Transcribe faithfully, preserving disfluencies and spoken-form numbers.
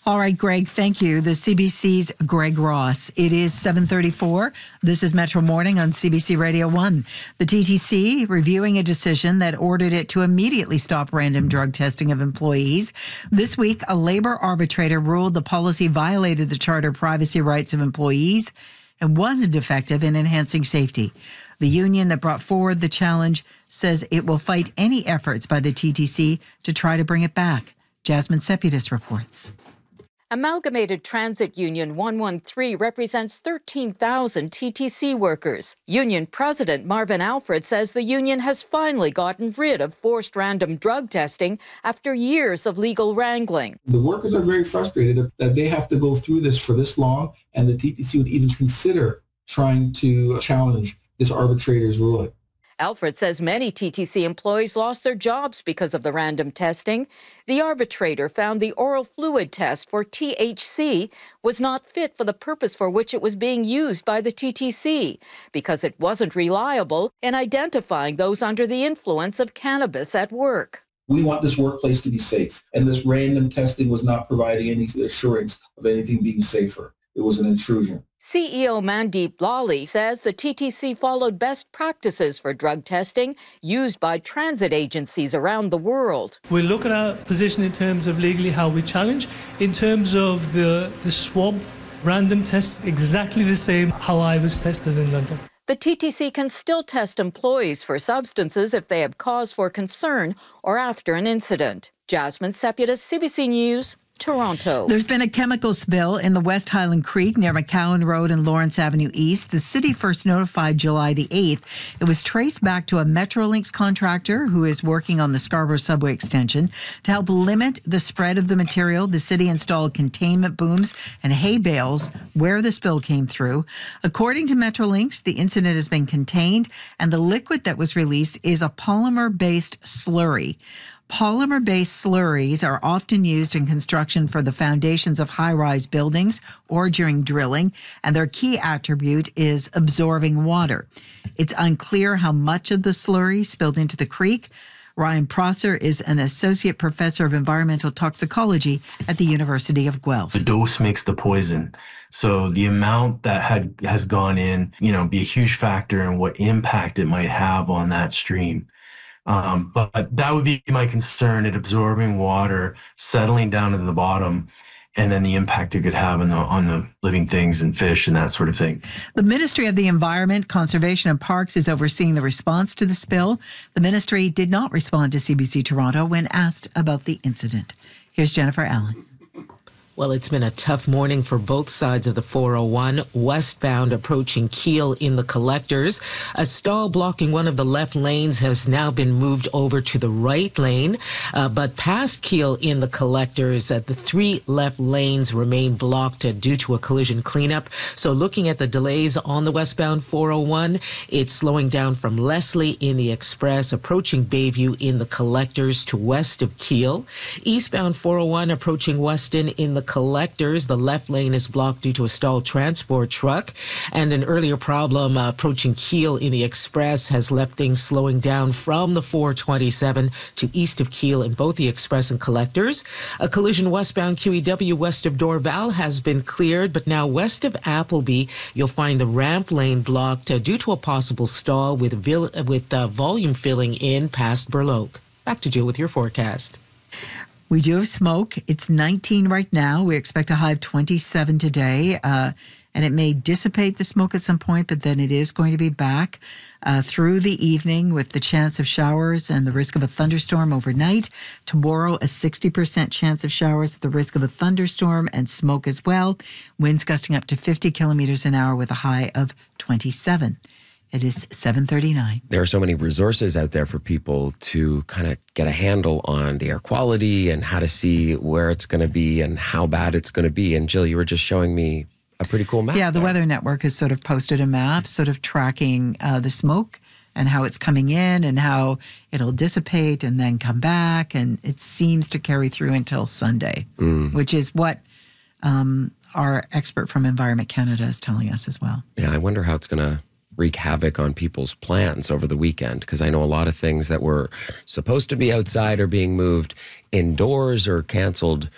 All right, Greg, thank you. The C B C's Greg Ross. It is seven thirty-four. This is Metro Morning on C B C Radio one. The T T C reviewing a decision that ordered it to immediately stop random drug testing of employees. This week, a labor arbitrator ruled the policy violated the charter privacy rights of employees and wasn't effective in enhancing safety. The union that brought forward the challenge says it will fight any efforts by the T T C to try to bring it back. Jasmine Seputis reports. Amalgamated Transit Union one one three represents thirteen thousand T T C workers. Union President Marvin Alfred says the union has finally gotten rid of forced random drug testing after years of legal wrangling. The workers are very frustrated that they have to go through this for this long, and the T T C would even consider trying to challenge this arbitrator's ruling. Alfred says many T T C employees lost their jobs because of the random testing. The arbitrator found the oral fluid test for T H C was not fit for the purpose for which it was being used by the T T C because it wasn't reliable in identifying those under the influence of cannabis at work. We want this workplace to be safe, and this random testing was not providing any assurance of anything being safer. It was an intrusion. C E O Mandeep Lally says the T T C followed best practices for drug testing used by transit agencies around the world. We look at our position in terms of legally how we challenge. In terms of the, the swab random tests, exactly the same how I was tested in London. The T T C can still test employees for substances if they have cause for concern or after an incident. Jasmine Seputis, C B C News, Toronto. There's been a chemical spill in the West Highland Creek near McCowan Road and Lawrence Avenue East. The city first notified July the eighth. It was traced back to a Metrolinx contractor who is working on the Scarborough subway extension. To help limit the spread of the material, the city installed containment booms and hay bales where the spill came through. According to Metrolinx, the incident has been contained and the liquid that was released is a polymer-based slurry. Polymer-based slurries are often used in construction for the foundations of high-rise buildings or during drilling, and their key attribute is absorbing water. It's unclear how much of the slurry spilled into the creek. Ryan Prosser is an associate professor of environmental toxicology at the University of Guelph. The dose makes the poison. So the amount that had has gone in, you know, be a huge factor in what impact it might have on that stream. Um, but that would be my concern, at absorbing water, settling down to the bottom, and then the impact it could have on the, on the living things and fish and that sort of thing. The Ministry of the Environment, Conservation and Parks is overseeing the response to the spill. The ministry did not respond to C B C Toronto when asked about the incident. Here's Jennifer Allen. Well, it's been a tough morning for both sides of the four oh one, westbound approaching Keele in the Collectors. A stall blocking one of the left lanes has now been moved over to the right lane, uh, but past Keele in the Collectors, uh, the three left lanes remain blocked uh, due to a collision cleanup. So looking at the delays on the westbound four oh one, it's slowing down from Leslie in the Express, approaching Bayview in the Collectors to west of Keele. Eastbound four oh one approaching Weston in the Collectors. The left lane is blocked due to a stalled transport truck, and an earlier problem uh, approaching Keele in the Express has left things slowing down from the four twenty-seven to east of Keele in both the Express and Collectors. A collision westbound Q E W west of Dorval has been cleared, but now west of Appleby, you'll find the ramp lane blocked uh, due to a possible stall with, vil- with uh, volume filling in past Burloak. Back to Jill with your forecast. We do have smoke. It's nineteen right now. We expect a high of twenty-seven today. Uh, and it may dissipate the smoke at some point, but then it is going to be back uh, through the evening with the chance of showers and the risk of a thunderstorm overnight. Tomorrow, a sixty percent chance of showers at the risk of a thunderstorm and smoke as well. Winds gusting up to fifty kilometers an hour with a high of twenty-seven. It is seven thirty-nine. There are so many resources out there for people to kind of get a handle on the air quality and how to see where it's going to be and how bad it's going to be. And Jill, you were just showing me a pretty cool map. Yeah, the there. Weather Network has sort of posted a map, sort of tracking uh, the smoke and how it's coming in and how it'll dissipate and then come back. And it seems to carry through until Sunday, mm. which is what um, our expert from Environment Canada is telling us as well. Yeah, I wonder how it's going to wreak havoc on people's plans over the weekend, because I know a lot of things that were supposed to be outside are being moved indoors or canceled